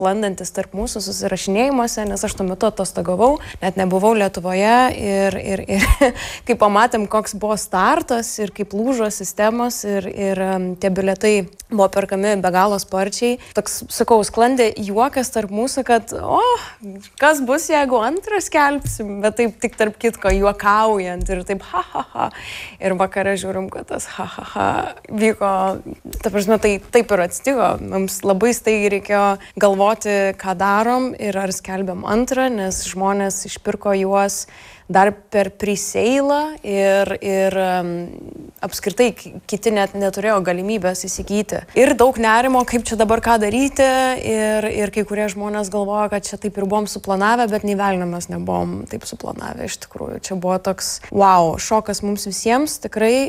landantis tarp mūsų susirašinėjimuose, nes aš tuo metu atostogavau, net nebuvau Lietuvoje ir kai pamatėm, koks buvo startas ir kaip lūžo sistemos ir tie bilietai buvo perkami be galo sparčiai. Toks, sakau, sklandė juokas tarp mūsų, kad kas bus, jeigu antrą skelbsim, bet taip tik tarp kitko juokaujant ir taip ha. Ir vakare žiūrim, kad tas ha vyko, ta prasme, tai taip ir atsitiko. Mums labai staigiai reikėjo galvoti, ką darom ir ar skelbiam antrą, nes žmonės išpirko juos dar per pre-sale'ą ir apskritai kiti net neturėjo galimybės įsigyti. Ir daug nerimo, kaip čia dabar ką daryti ir kai kurie žmonės galvoja, kad čia taip ir buvom suplanavę, bet nei velnio mes nebuvom taip suplanavę iš tikrųjų. Čia buvo toks, šokas mums visiems tikrai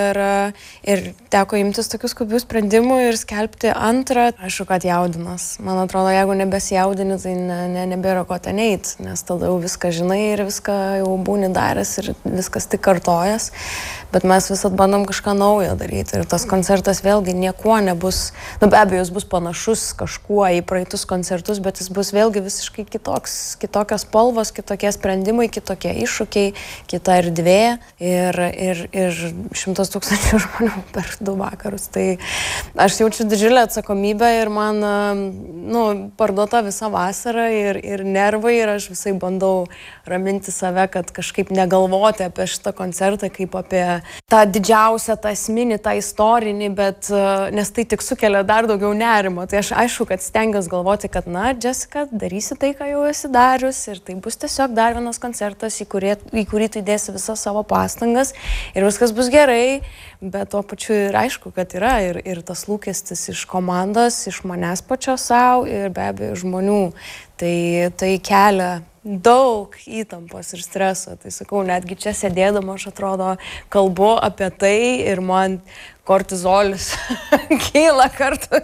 ir teko imtis tokių skubių sprendimų ir skelbti antrą. Aišku, kad jaudinas. Man atrodo, jeigu nebesijaudini, tai nebėra ko ten eit, nes tada jau viską žinai ir viską jau būni daręs ir viskas tik kartojas, bet mes visat bandom kažką naujo daryti ir tas koncertas vėlgi niekuo nebus, be abejo, jis bus panašus kažkuo į praeitus koncertus, bet jis bus vėlgi visiškai kitokios spalvos, kitokie sprendimai, kitokie iššūkiai, kita erdvė ir 100 000 žmonių per 2 vakarus. Tai aš jaučiu didžiulę atsakomybę ir man parduota visą vasarą ir nervai ir aš visai bandau raminti save, kad kažkaip negalvoti apie šitą koncertą kaip apie tą didžiausią, tą esminį, tą istorinį, bet nes tai tik sukelia dar daugiau nerimo. Tai aš aišku, kad stengiuosi galvoti, kad Jessica, darysi tai, ką jau esi darius ir tai bus tiesiog dar vienas koncertas, į kurį tu įdėsi visas savo pastangas ir viskas bus gerai, bet tuo pačiu ir aišku, kad yra ir tas lūkestis iš komandos, iš manęs pačios savo ir be abejo žmonių. Tai kelia daug įtampos ir streso. Tai sakau, netgi čia sėdėdama aš atrodo kalbu apie tai ir man kortizolis kyla kartu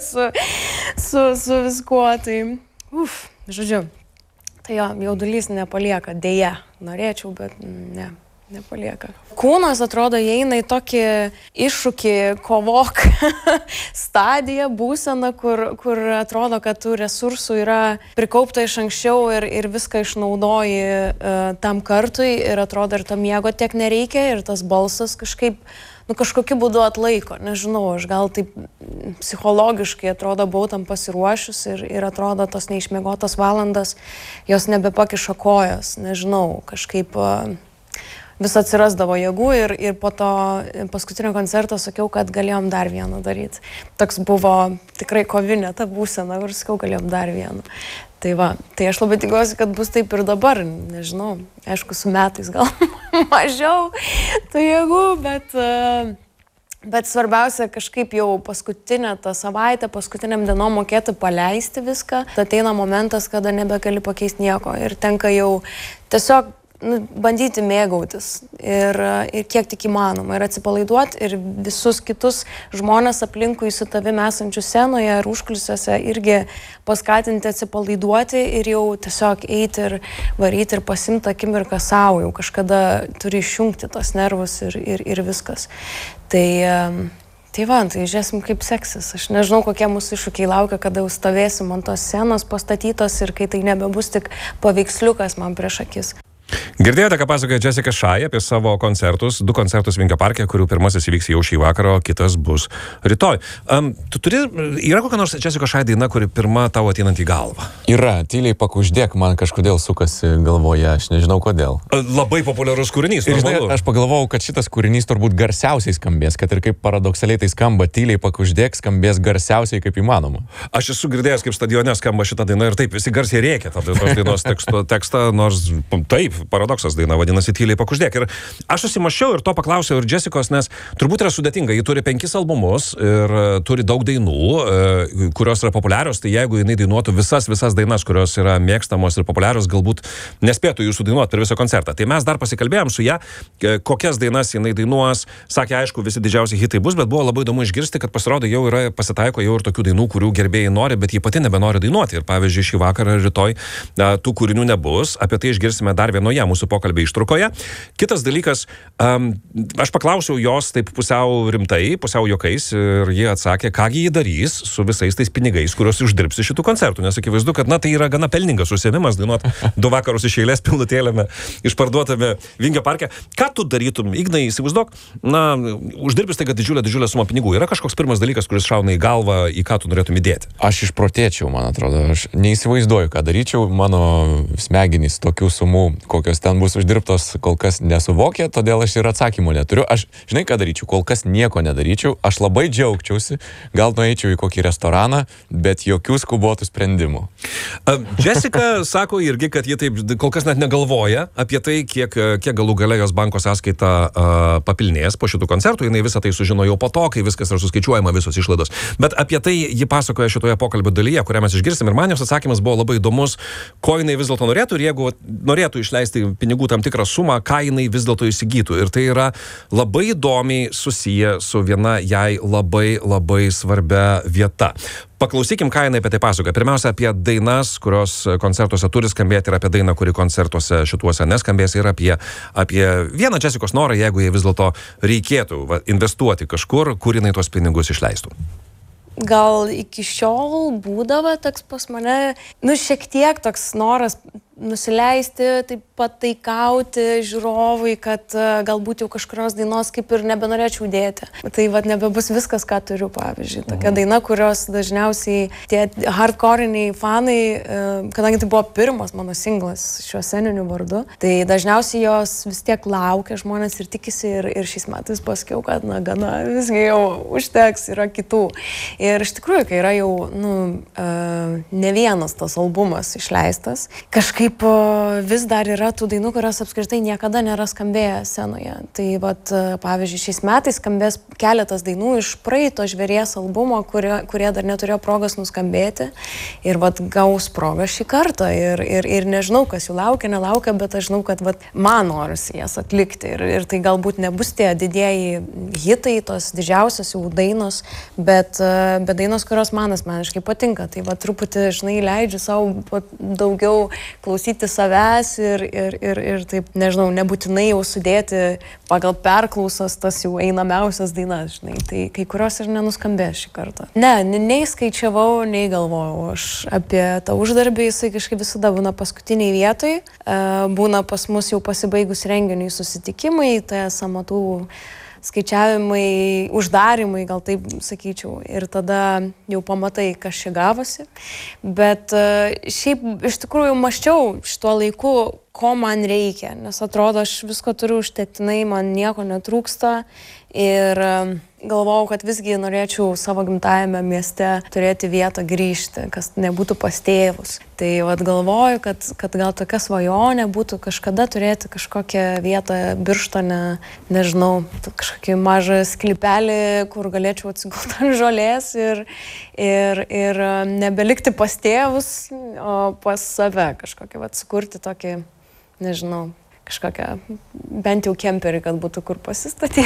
su viskuo. Tai, žodžiu, tai jaudulys nepalieka, deja. Norėčiau, bet nepalieka. Kūnas atrodo įeina į tokį iššūkį, kovok stadiją, būseną, kur atrodo, kad tų resursų yra prikaupta iš anksčiau ir viską išnaudoji tam kartui ir atrodo ir to miego tiek nereikia ir tas balsas kažkaip kažkokiu būdu atlaiko. Nežinau, aš gal taip psichologiškai atrodo buvau tam pasiruošus ir atrodo tos neišmiegotos valandas, jos nebepakiša kojos. Nežinau, kažkaip vis atsirasdavo jėgų ir po to paskutinio koncerto sakiau, kad galėjom dar vieną daryti. Toks buvo tikrai kovinė ta būsena ir sakiau, galėjom dar vieną. Tai aš labai tikiuosi, kad bus taip ir dabar, nežinau, aišku, su metais gal mažiau tų jėgų, bet svarbiausia kažkaip jau paskutinę tą savaitę, paskutiniam dienom mokėti paleisti viską. Ateina momentas, kada nebegali pakeisti nieko ir tenka jau tiesiog bandyti mėgautis ir kiek tik įmanoma ir atsipalaiduoti ir visus kitus žmonės aplinkui su tavimi esančius scenoje ar užkulisiuose irgi paskatinti atsipalaiduoti ir jau tiesiog eiti ir varyti ir pasimti akimirką savo, jau kažkada turi išjungti tos nervus ir viskas. Tai žiūrėsim, kaip seksis. Aš nežinau, kokie mūsų iššūkiai laukia, kada jau stovėsim ant tos scenos pastatytos ir kai tai nebebus tik paveiksliukas man prieš akis. Girdėjote, ką pasakoja Jessica Shy apie savo koncertus, 2 koncertus Vingio parke, kurių pirmasis įvyks jau šį vakarą, o kitas bus rytoj. Yra kokia nors Jessica Shy daina, kuri pirma tau ateinant į galvą? Yra, tyliai pakuždėk, man kažkodėl sukasi galvoje, aš nežinau kodėl. Labai populiarus kūrinys. Ir žinai, aš pagalvojau, kad šitas kūrinys turbūt garsiausiai skambės, kad ir kaip paradoksaliai tai skamba, tyliai pakuždėk skambės garsiausiai kaip įmanoma. Aš esu girdėjęs, kaip stadione skamba šitą dainą ir taip, visi garsiai rėkia tos dainos tekstą, nors taip, paradoksas daina vadinasi tyliai pakuždėk. Ir aš susimaščiau ir to paklausiau ir Jessicos, nes turbūt yra sudėtinga. Ji turi 5 albumus ir turi daug dainų, kurios yra populiarios. Tai jeigu jinai dainuotų visas dainas, kurios yra mėgstamos ir populiarios, galbūt nespėtų jūsų dainuoti per visą koncertą. Tai mes dar pasikalbėjom su ją, kokias dainas jinai dainuos. Sakė, aišku, visi didžiausi hitai bus, bet buvo labai įdomu išgirsti, kad pasirodo pasitaiko jau ir tokių dainų, kurių gerbėjai nori, bet ji pati nebenori dainuoti. Ir pavyzdžiui, šį vakarą ir rytoj tų kūrinių nebus. Apie tai išgirsime dar vienoje pirmoje mūsų pokalbio ištraukoje. Kitas dalykas, aš paklausiau jos taip pusiau rimtai, pusiau juokais ir jie atsakė, kągi jį darys su visais tais pinigais, kuriuos uždirbsi šitų koncertų. Nes akivaizdu, kad tai yra gana pelningas užsiėmimas dainuoti 2 vakarus iš eilės pilnutėlėme, išparduotame Vingio parke. Ką tu darytum, Ignai, įsivaizduok, uždirbis tai, kad didžiulė suma pinigų. Yra kažkoks pirmas dalykas, kuris šauna į galvą, į ką tu norėtum įdėti? Aš išprotėčiau, man atrodo. Aš neįsivaizduoju, ką daryčiau. Mano smegenys tokių sumų, kokios ten bus uždirbtos, kol kas nesuvokia, todėl aš ir atsakymų neturiu. Aš, žinai, ką daryčiau, kol kas nieko nedaryčiau. Aš labai džiaugčiausi, gal nueičiau į kokį restoraną, bet jokių skubotų sprendimų. Jessica sako irgi, kad jie taip kol kas net negalvoja apie tai, kiek galų gale jos banko sąskaita papilnės po šitų koncertų. Jinai visą tai sužino jau po to, kai viskas yra suskaičiuojama, visos išlaidos. Bet apie tai ji pasakoja šitoje pokalbio dalyje, kurią mes išgirsim. Ir man jos atsakymas buvo labai įdomus, ko jinai vis dėlto norėtų ir jeigu norėtų išleisti pinigų tam tikrą sumą, ką jinai vis dėlto įsigytų. Ir tai yra labai įdomiai susiję su viena jai labai svarbia vieta. Paklausykim, ką jinai apie tai pasakoja. Pirmiausia, apie dainas, kurios koncertuose turi skambėti, ir apie dainą, kuri koncertuose šituose neskambės, ir apie vieną Jessicos norą, jeigu jai vis dėlto reikėtų investuoti kažkur, kur jinai tuos pinigus išleistų. Gal iki šiol būdavo toks pas mane, šiek tiek toks noras nusileisti, taip pataikauti žiūrovui, kad galbūt jau kažkurios dainos kaip ir nebenorėčiau dėti. Tai nebebus viskas, ką turiu, pavyzdžiui. Tokia daina, kurios dažniausiai tie hardcore'iniai fanai, kadangi tai buvo pirmas mano singlas šiuo sceniniu vardu, tai dažniausiai jos vis tiek laukia žmonės ir tikisi ir šiais metais pasakiau, kad gana visgi jau užteks, yra kitų. Ir iš tikrųjų, kai yra jau ne vienas tas albumas išleistas, kažkaip vis dar yra tų dainų, kurios apskritai niekada nėra skambėję scenoje. Tai pavyzdžiui, šiais metais skambės keletas dainų iš praeito Žvėries albumo, kurie dar neturėjo progos nuskambėti. Ir gaus progą šį kartą. Ir nežinau, kas jų laukia, nelaukia, bet aš žinau, kad man norisi jas atlikti. Ir tai galbūt nebus tie didieji hitai, tos didžiausios jau dainos, bet dainos, kurios man asmeniškai patinka. Tai truputį, leidžiu savo daugiau klausyti savęs ir taip, nežinau, nebūtinai jau sudėti pagal perklausas tas jau einamiausias dainas, Tai kai kurios ir nenuskambės šį kartą. Nei skaičiavau, nei galvojau aš apie tą uždarbį, jisai kažkaip visada būna paskutiniai vietoj, būna pas mus jau pasibaigus renginiui susitikimai, tai samatų skaičiavimai, uždarimai, gal taip sakyčiau, ir tada jau pamatai, kas čia gavosi. Bet šiaip iš tikrųjų mąsčiau šituo laiku, ko man reikia, nes atrodo, aš visko turiu užtektinai, man nieko netrūksta ir galvojau, kad visgi norėčiau savo gimtajame mieste turėti vietą grįžti, kas nebūtų pas tėvus. Tai galvoju, kad gal tokia svajonė būtų kažkada turėti kažkokią vietą Birštone, nežinau, kažkokį mažą sklypelį, kur galėčiau atsigulti ant žolės ir nebelikti pas tėvus, o pas save kažkokį, sukurti tokį, nežinau, kažkokią, bent jau kemperį, kad būtų kur pasistatyti.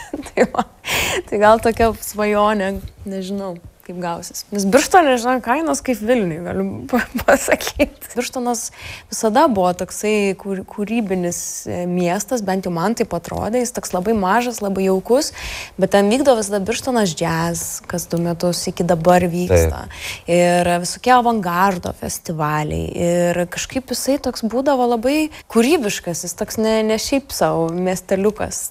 Tai gal tokia svajonė, nežinau, kaip gausis. Nes Birštone, žinau, kainos kaip Vilniui, galiu pasakyti. Birštonas visada buvo toksai kūrybinis miestas, bent jau man taip atrodė, jis toks labai mažas, labai jaukus, bet ten vykdo visada Birštonas jazz, kas 2 metus iki dabar vyksta. Ir visokie avangardo festivaliai. Ir kažkaip jisai toks būdavo labai kūrybiškas, jis toks ne šiaip savo miesteliukas.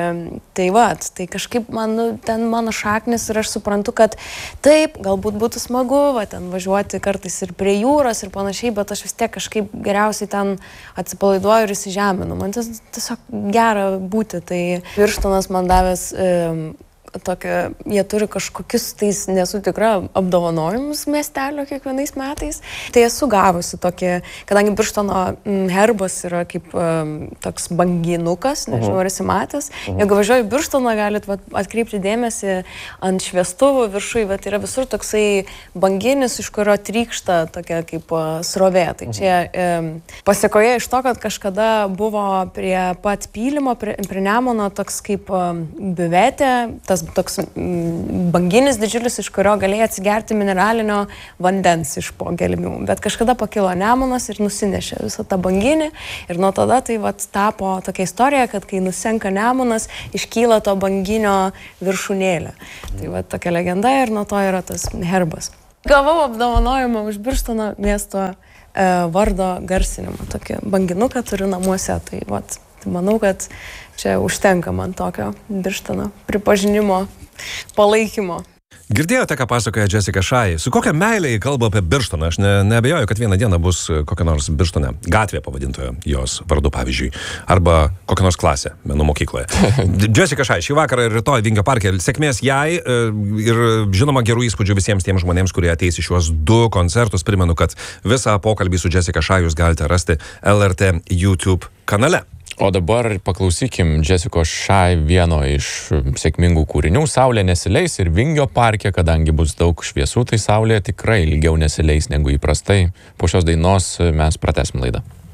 Tai kažkaip ten mano šaknis ir aš suprantu, kad taip, galbūt būtų smagu, ten važiuoti kartais ir prie jūros ir panašiai, bet aš vis tiek kažkaip geriausiai ten atsipalaiduoju ir įsižeminu. Man tiesiog gera būti. Tai Birštonas man davęs tokia, jie turi kažkokius, tais nesu tikra, apdovanojimus miestelio kiekvienais metais. Tai esu gavusi tokį, kadangi Birštono herbas yra kaip toks banginukas, nežinau, ar esi matęs. Jeigu važiuoju į Birštoną, galit atkreipti dėmesį ant šviestuvų viršui, bet yra visur toksai banginis, iš kurio trykšta tokia kaip srovė. Tai čia pasiekoje iš to, kad kažkada buvo prie pat pylimo, prie Nemuno toks kaip biuvetė, tas tas toks banginis didžiulis, iš kurio galėjai atsigerti mineralinio vandens iš po gelmių. Bet kažkada pakilo Nemunas ir nusinešė visą tą banginį. Ir nuo tada tai vat tapo tokia istorija, kad kai nusenka Nemunas, iškyla to banginio viršūnėlė. Tai vat tokia legenda ir nuo to yra tas herbas. Gavau apdovanojimą už Birštono miesto vardo garsinimą. Tokį banginuką turiu namuose. Tai vat, manau, kad čia užtenka man tokio Birštono pripažinimo, palaikymo. Girdėjote, ką pasakoja Jessica Shy? Su kokia meilė jį kalba apie Birštoną? Aš neabejoju, kad vieną dieną bus kokia nors Birštone gatvė pavadintoja jos vardu, pavyzdžiui. Arba kokia nors klasė menų mokykloje. Jessica Shy, šį vakarą ir rytoj Vingio parke. Sėkmės jai ir žinoma gerų įspūdžių visiems tiems žmonėms, kurie ateis į šiuos 2 koncertus. Primenu, kad visą pokalbį su Jessica Shy jūs galite rasti LRT YouTube kanale. O dabar paklausykim Jessicos Shy vieno iš sėkmingų kūrinių. Saulė nesileis ir Vingio parke, kadangi bus daug šviesų, tai saulė tikrai ilgiau nesileis negu įprastai. Po šios dainos mes pratęsim laidą.